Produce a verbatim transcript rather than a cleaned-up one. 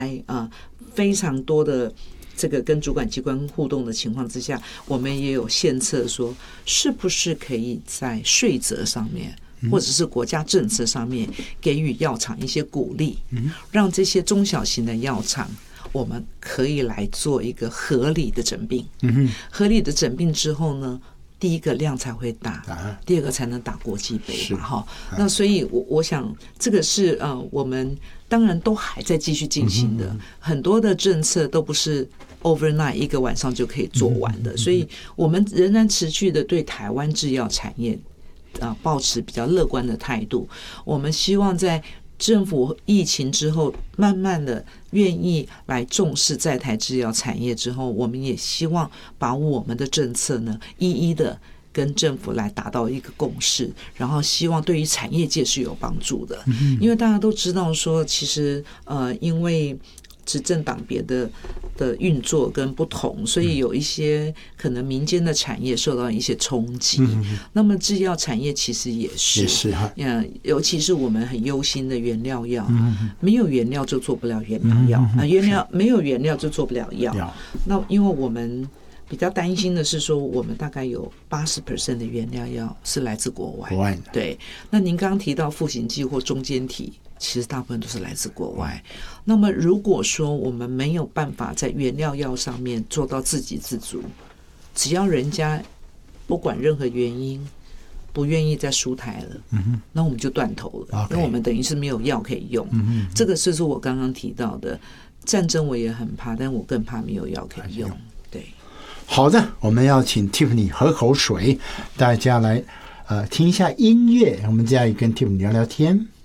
啊、呃、非常多的这个跟主管机关互动的情况之下，我们也有献策说，是不是可以在税则上面，或者是国家政策上面给予药厂一些鼓励，让这些中小型的药厂，我们可以来做一个合理的诊病。合理的诊病之后呢，第一个量才会大，第二个才能打国际杯嘛，哈。那所以我，我我想这个是呃，我们当然都还在继续进行的，很多的政策都不是 overnight 一个晚上就可以做完的，所以我们仍然持续的对台湾制药产业啊抱持比较乐观的态度。我们希望在政府疫情之后慢慢的愿意来重视在台制药产业之后，我们也希望把我们的政策呢一一的跟政府来达到一个共识，然后希望对于产业界是有帮助的。因为大家都知道说，其实呃因为执政党别的的运作跟不同，所以有一些可能民间的产业受到一些冲击。嗯、那么制药产业其实也是，也是哈，嗯，尤其是我们很忧心的原料药，嗯、没有原料就做不了原料药，啊、嗯，原料没有原料就做不了药。那因为我们比较担心的是说，我们大概有八十 percent 的原料药是来自国外，国外的。对，那您刚刚提到赋形剂或中间体，其实大部分都是来自国外。那么如果说我们没有办法在原料药上面做到自给自足，只要人家不管任何原因不愿意再输台了，嗯、那我们就断头了， okay. 因为我们等于是没有药可以用。嗯、这个就是我刚刚提到的战争，我也很怕，但我更怕没有药可以用。对， 好的，我们要请 Tiffany 喝口水，大家来呃听一下音乐，我们再跟 Tiffany 聊聊天。